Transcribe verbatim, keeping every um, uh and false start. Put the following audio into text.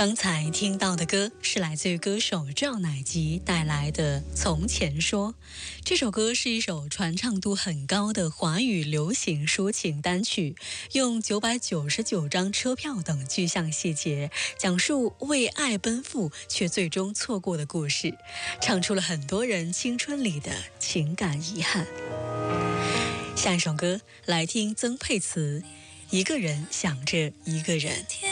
刚才听到的歌是来自于歌手赵乃吉带来的《从前说》。这首歌是一首传唱度很高的华语流行抒情单曲，用九百九十九张车票等具象细节，讲述为爱奔赴却最终错过的故事，唱出了很多人青春里的情感遗憾。下一首歌来听曾沛慈，一个人想着一个人。